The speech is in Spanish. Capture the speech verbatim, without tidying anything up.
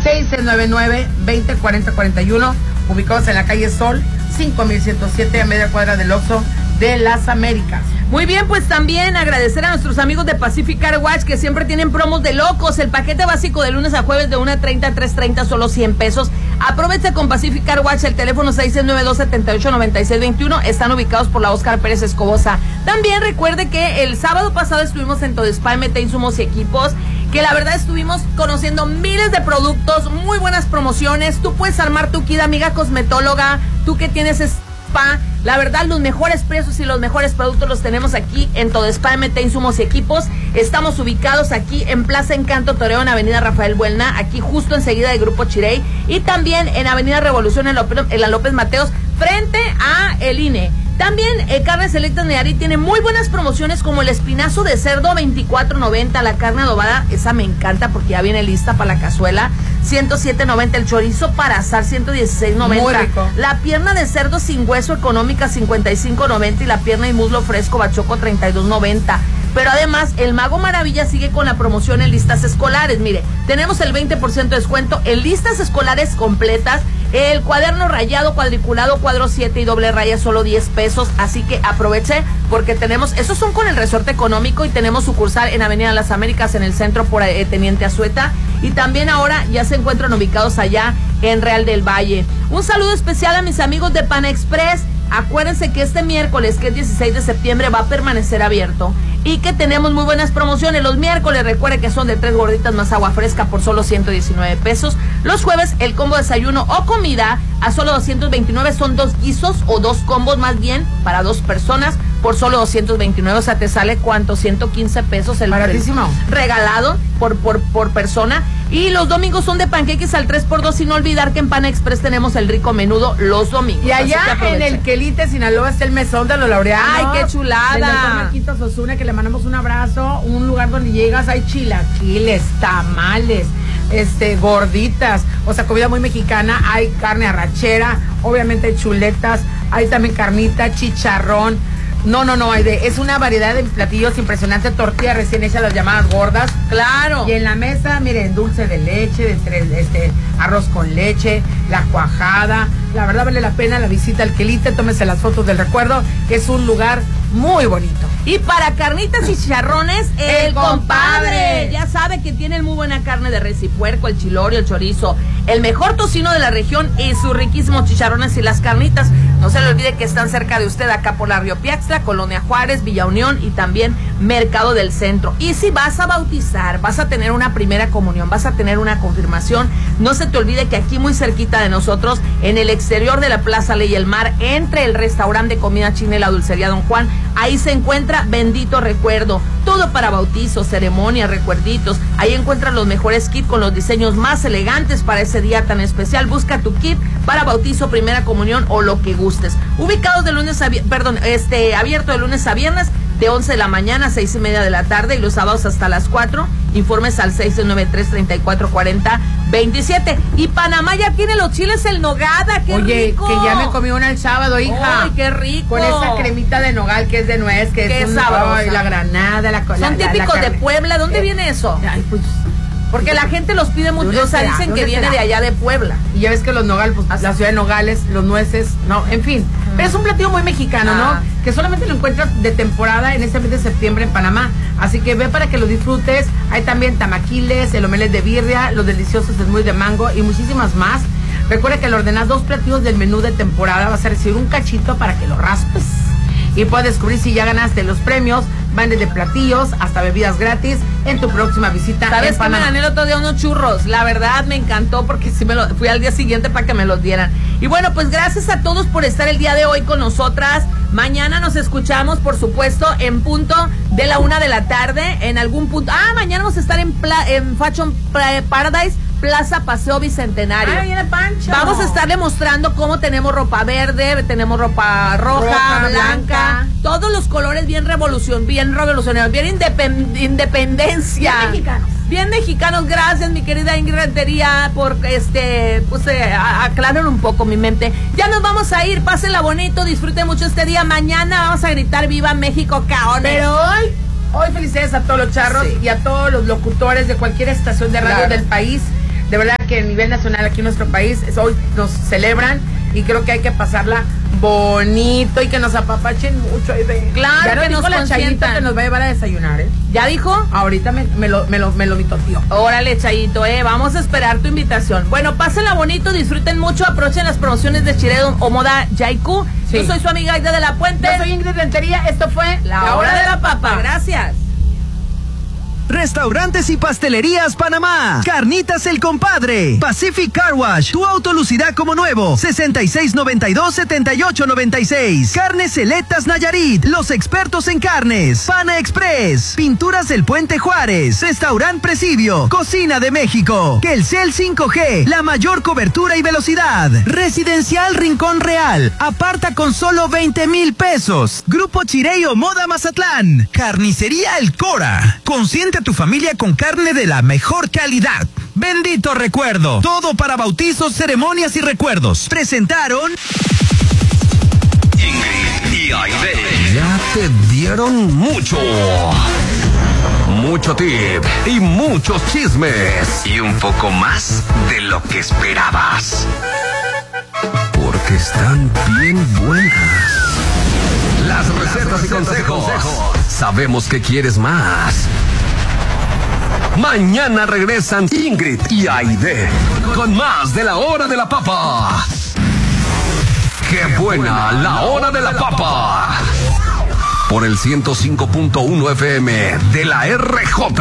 seis nueve nueve, veinte cuarenta cuarenta y uno, ubicados en la calle Sol, cinco mil ciento siete, a media cuadra del Oxxo de las Américas. Muy bien, pues también agradecer a nuestros amigos de Pacific Car Wash que siempre tienen promos de locos. El paquete básico de lunes a jueves de una treinta a tres treinta, solo cien pesos. Aprovecha con Pacific Car Wash, el teléfono seis seis nueve dos, siete ocho, nueve seis dos uno. Están ubicados por la Óscar Pérez Escobosa. También recuerde que el sábado pasado estuvimos en Todespa M T Insumos y Equipos, que la verdad estuvimos conociendo miles de productos, muy buenas promociones. Tú puedes armar tu kit, amiga cosmetóloga, tú que tienes spa. La verdad, los mejores precios y los mejores productos los tenemos aquí en Todespa M T Insumos y Equipos. Estamos ubicados aquí en Plaza Encanto Torreón, Avenida Rafael Buelna, aquí justo enseguida del Grupo Chirey, y también en Avenida Revolución en, López, en la López Mateos, frente a el I N E. También eh, Carnes Selectas Nayarit tiene muy buenas promociones, como el espinazo de cerdo veinticuatro noventa, la carne adobada, esa me encanta porque ya viene lista para la cazuela, ciento siete noventa, el chorizo para asar ciento dieciséis noventa, muy rico. La pierna de cerdo sin hueso económica cincuenta y cinco noventa, y la pierna y muslo fresco bachoco treinta y dos noventa. Pero además, el Mago Maravilla sigue con la promoción en listas escolares. Mire, tenemos el veinte por ciento de descuento en listas escolares completas. El cuaderno rayado, cuadriculado, cuadro siete y doble raya, solo diez pesos. Así que aproveche porque tenemos, esos son con el resorte económico, y tenemos sucursal en Avenida Las Américas, en el centro por eh, Teniente Azueta. Y también ahora ya se encuentran ubicados allá en Real del Valle. Un saludo especial a mis amigos de Pan Express. Acuérdense que este miércoles, que es dieciséis de septiembre, va a permanecer abierto y que tenemos muy buenas promociones. Los miércoles, recuerde que son de tres gorditas más agua fresca por solo ciento diecinueve pesos. Los jueves, el combo desayuno o comida a solo doscientos veintinueve. Son dos guisos o dos combos más bien para dos personas por solo doscientos veintinueve. O sea, te sale ¿cuánto? ciento quince pesos el, baratísimo, el regalado por, por, por persona. Y los domingos son de panqueques al tres por dos. Y no olvidar que en Pan Express tenemos el rico menudo los domingos. Y allá en el Quelite, Sinaloa, está el mesón de los laureados. ¡Ay, qué chulada! Del doctor Marquitos Osuna, que le mandamos un abrazo. Un lugar donde llegas, hay chilaquiles, tamales, este, gorditas, o sea, comida muy mexicana. Hay carne arrachera, obviamente hay chuletas, hay también carnita, chicharrón. No, no, no, hay de, es una variedad de platillos impresionante, tortillas recién hechas, las llamadas gordas. Claro. Y en la mesa, miren, dulce de leche, de tres, este, arroz con leche, la cuajada. La verdad vale la pena la visita al Quelite, tómese las fotos del recuerdo, que es un lugar muy bonito. Y para carnitas y chicharrones, el, el compadre. compadre. Ya sabe que tienen muy buena carne de res y puerco, el chilorio, el chorizo, el mejor tocino de la región y sus riquísimos chicharrones y las carnitas. No se le olvide que están cerca de usted, acá por la Río Piaxtla, Colonia Juárez, Villa Unión y también Mercado del Centro. Y si vas a bautizar, vas a tener una primera comunión, vas a tener una confirmación, no se te olvide que aquí muy cerquita de nosotros, en el exterior de la Plaza Ley y el Mar, entre el restaurante de comida china y la dulcería Don Juan, ahí se encuentra Bendito Recuerdo. Todo para bautizos, ceremonias, recuerditos. Ahí encuentras los mejores kits con los diseños más elegantes para ese día tan especial. Busca tu kit para bautizo, primera comunión o lo que gustes. Ubicados de lunes a perdón, este, abierto de lunes a viernes, de once de la mañana a seis y media de la tarde, y los sábados hasta las cuatro. Informes al seis nueve tres, treinta y cuatro cuarenta, veintisiete. Y Panamá ya tiene los chiles el nogada, qué Oye, rico. que ya me comí una el sábado, hija. Ay, qué rico. Con esa cremita de nogal que es de nuez, que qué es un, sabrosa. ay, la granada, la Son la, típicos la de Puebla. ¿Dónde eh, viene eso? Ay, pues, porque la gente los pide mucho, o sea, dicen que viene de allá de Puebla. Y ya ves que los nogales, pues Así. la ciudad de Nogales, los nueces, no, en fin. Mm. Pero es un platillo muy mexicano, Ah. ¿no? Que solamente lo encuentras de temporada en este mes de septiembre en Panamá. Así que ve para que lo disfrutes. Hay también tamaquiles, el omelette de birria, los deliciosos esmuy de mango y muchísimas más. Recuerda que al ordenar dos platillos del menú de temporada vas a recibir un cachito para que lo raspes. Y puedes descubrir si ya ganaste los premios. Van desde platillos hasta bebidas gratis en tu próxima visita. ¿Sabes en que me gané el otro día unos churros? La verdad me encantó porque sí me lo, fui al día siguiente para que me los dieran. Y bueno, pues gracias a todos por estar el día de hoy con nosotras. Mañana nos escuchamos, por supuesto, en punto de la una de la tarde, en algún punto. Ah, mañana vamos a estar en, pla, en Fashion Paradise, Plaza Paseo Bicentenario. Ay, viene Pancho. Vamos a estarle mostrando cómo tenemos ropa verde, tenemos ropa roja, roja blanca, blanca, todos los colores bien revolución, bien revolucionarios, bien independ, independencia. Bien mexicanos. Bien mexicanos, gracias mi querida Ingrid Rentería por este, pues eh, aclarar un poco mi mente. Ya nos vamos a ir, pásenla bonito, disfruten mucho este día. Mañana vamos a gritar Viva México, caones. Pero hoy, hoy felicidades a todos los charros, sí, y a todos los locutores de cualquier estación de radio, claro, del país. De verdad que a nivel nacional aquí en nuestro país hoy nos celebran y creo que hay que pasarla bonito y que nos apapachen mucho. De... Claro, ya que nos dijo la Chayito que nos va a llevar a desayunar, ¿eh? ¿Ya dijo? Ahorita me, me lo me lo, me lo mitoteó. Órale, Chayito, eh, vamos a esperar tu invitación. Bueno, pásenla bonito, disfruten mucho, aprovechen las promociones de Chiredo o Moda Yaiku. Sí. Yo soy su amiga Aida de la Puente. Yo soy Ingrid Rentería, esto fue La, la Hora de la Papa. Gracias. Restaurantes y Pastelerías Panamá. Carnitas El Compadre. Pacific Car Wash. Tu auto lucirá como nuevo. sesenta y seis noventa y dos, setenta y ocho noventa y seis. Carnes Selectas Nayarit. Los expertos en carnes. Pana Express. Pinturas del Puente Juárez. Restaurant Presidio. Cocina de México. Telcel cinco G. La mayor cobertura y velocidad. Residencial Rincón Real. Aparta con solo veinte mil pesos. Grupo Chireo Moda Mazatlán. Carnicería El Cora. Consciente a tu familia con carne de la mejor calidad. Bendito recuerdo. Todo para bautizos, ceremonias y recuerdos. Presentaron Ingrid y Aide. Ya te dieron mucho. Mucho tip y muchos chismes. Y un poco más de lo que esperabas. Porque están bien buenas. Las recetas y consejos. Sabemos que quieres más. Mañana regresan Ingrid y Aide con más de la Hora de la Papa. ¡Qué buena la Hora de la Papa! Por el ciento cinco punto uno F M de la R J.